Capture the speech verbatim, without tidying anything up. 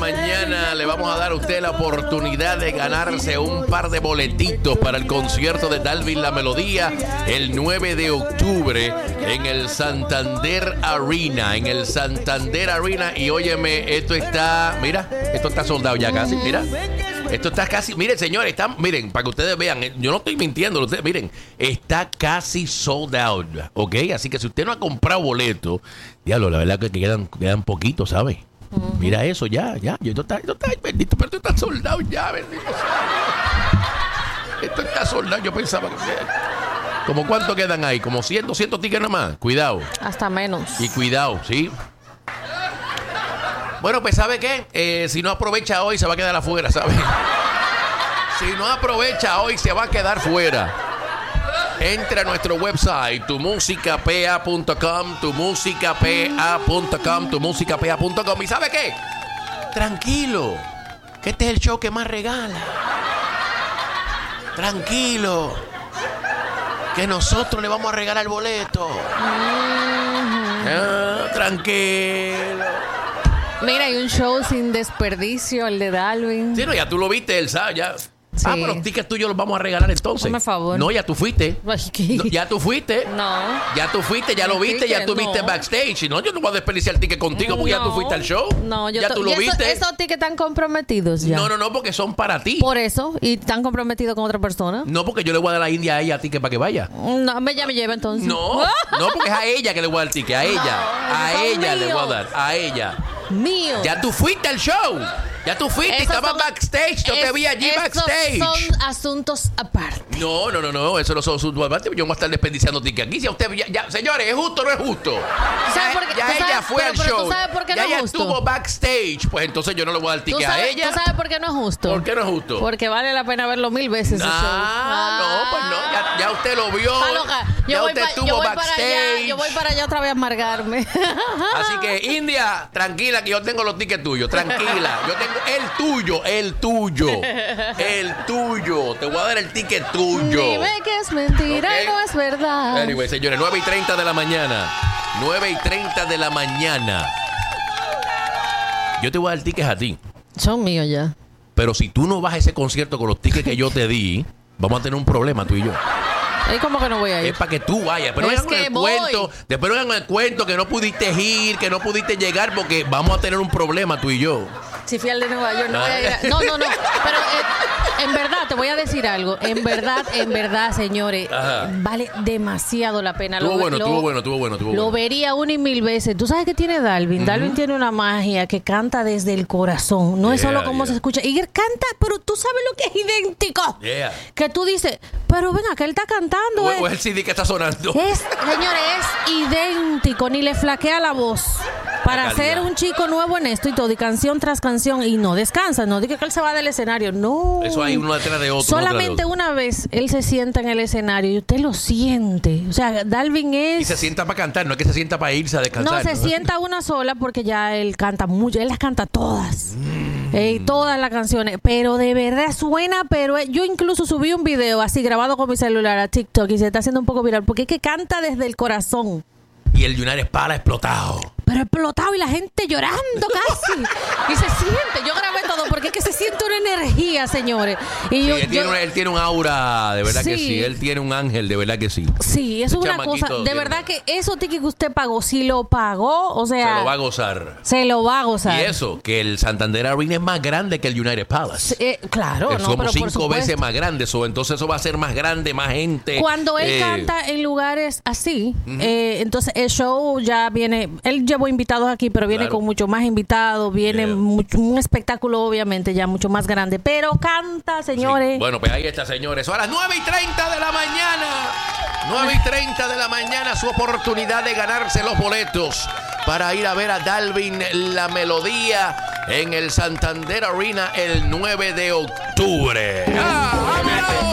mañana le vamos a dar a usted la oportunidad de ganarse un par de boletitos para el concierto de Dalvin La Melodía el nueve de octubre en el Santander Arena, en el Santander Arena. Y óyeme, esto está, mira, esto está soldado ya casi, mira. Esto está casi, miren señores, está, miren, para que ustedes vean, yo no estoy mintiendo, ustedes miren, está casi sold out, ¿ok? Así que si usted no ha comprado boleto, diablo, la verdad que quedan, quedan poquitos, ¿sabes? Uh-huh. Mira eso, ya, ya, esto está, esto está, bendito, pero esto está soldado ya, bendito. Esto está soldado, yo pensaba que... ¿Cómo cuánto quedan ahí? ¿Como cien, doscientos tickets nada más? Cuidado. Hasta menos. Y cuidado, ¿sí? Bueno, pues ¿sabe qué? Eh, si no aprovecha hoy se va a quedar afuera, ¿sabe? Si no aprovecha hoy se va a quedar fuera. Entra a nuestro website, tu música p a punto com, tu música p a punto com, tu música p a punto com. ¿Y sabe qué? Tranquilo, que este es el show que más regala. Tranquilo, que nosotros le vamos a regalar el boleto. Ah, tranquilo. Mira, hay un show sin desperdicio, el de Dalvin. Sí, no, ya tú lo viste, Elsa, ya. Sí. Ah, pero los tickets tuyos los vamos a regalar entonces. Por favor. No, ya tú fuiste. No, ya tú fuiste. No. Ya tú fuiste, ya lo viste, ya tú viste no. backstage. No, yo no voy a desperdiciar el ticket contigo porque no. ya tú fuiste al show. No, yo ya to- tú lo eso, viste. Esos tickets están comprometidos ya. No, no, no, porque son para ti. Por eso, y están comprometidos con otra persona. No, porque yo le voy a dar a la India a ella a ticket para que vaya. No, me, ya me lleva entonces. No, no, porque es a ella que le voy a dar el ticket, a ella. No, a ella míos. le voy a dar, a ella. Mío. Ya tú fuiste al show. Ya tú fuiste, Esos estabas son- backstage, yo es- te vi allí esos backstage. son asuntos aparte. No, no, no, no, eso no son asuntos aparte. Yo voy a estar desperdiciando tickets aquí. Si a usted, ya, ya, señores, ¿es justo o no es justo? ¿Sabes Ya, por qué? ya ¿Tú ella sabes? fue Pero- al pero show. ¿tú sabes por qué ya no es ella justo? estuvo backstage. Pues entonces yo no le voy a dar ¿Tú ticket sabes, a ella. ¿Tú sabes por qué no es justo? ¿Por qué no es justo? Porque vale la pena verlo mil veces ese show. Ah, no, pues no. Ya, ya usted lo vio. Está loca. Yo ya voy, usted pa- estuvo yo voy para backstage. allá. Yo voy para allá otra vez a amargarme. Así que, India, tranquila que yo tengo los tickets tuyos. Tranquila. Yo tengo el tuyo, el tuyo. El tuyo. Te voy a dar el ticket tuyo. Dime que es mentira Ok. y no es verdad. Anyway, señores, nueve y treinta de la mañana. nueve y treinta de la mañana. Yo te voy a dar tickets a ti. Son míos ya. Pero si tú no vas a ese concierto con los tickets que yo te di, vamos a tener un problema tú y yo. ¿Y cómo que no voy a ir? Es para que tú vayas. Pero Es vengan con que el voy. cuento. Después vengan con el cuento que no pudiste ir, que no pudiste llegar, porque vamos a tener un problema tú y yo. Si fui al de Nueva York, no Ah. voy a ir. a- No, no, no. Pero eh, en verdad, te voy a decir algo. En verdad, en verdad, señores, Ajá. vale demasiado la pena. Estuvo Lo- bueno, lo- estuvo bueno, estuvo bueno, estuvo Lo bueno. vería una y mil veces. ¿Tú sabes qué tiene Dalvin? Uh-huh. Dalvin tiene una magia que canta desde el corazón. No es Yeah, solo como yeah. se escucha. Y él canta, pero tú sabes lo que es idéntico. Yeah. Que tú dices, pero venga, que él está cantando. O, eh. o es el C D que está sonando. Es, señores, es idéntico, ni le flaquea la voz. Para La ser calidad. un chico nuevo en esto y todo, y canción tras canción, y no descansa, no diga que él se va del escenario, no. Eso hay uno detrás de otro. uno Solamente detrás de otro. una vez él se sienta en el escenario y usted lo siente. O sea, Dalvin es... Y se sienta para cantar, no es que se sienta para irse a No, descansar. se sienta una sola porque ya él canta mucho, él las canta todas. Eh, todas las canciones, pero de verdad suena, pero eh, yo incluso subí un video así grabado con mi celular a TikTok y se está haciendo un poco viral porque es que canta desde el corazón. Y el United para explotado. Pero explotado y la gente llorando casi. Y se siente, yo grabé todo porque es que se siente una energía, señores. Y Sí, yo, él, yo- tiene un, él tiene un aura, de verdad que Sí. sí. Él tiene un ángel, de verdad que sí. sí, eso es Ese una cosa. chamaquito De tiene verdad una- que eso ticket que usted pagó, si lo pagó, o sea, Se lo va a gozar. se lo va a gozar. Y eso, que el Santander Arena es más grande que el United Palace. Eh, claro, Eh, no, Somos pero por cinco supuesto. veces más grandes, so, entonces eso va a ser más grande, más gente. Cuando él Eh, canta en lugares así, eh, entonces el show ya viene, él llevó invitados aquí, pero viene Claro. con mucho más invitados, viene Yeah. mucho- un espectáculo obviamente ya mucho más grande, pero canta, señores. Sí. Bueno, pues ahí está, señores. Son las nueve y treinta de la mañana. nueve y treinta de la mañana, su oportunidad de ganarse los boletos para ir a ver a Dalvin La Melodía en el Santander Arena el nueve de octubre. ¡Ah!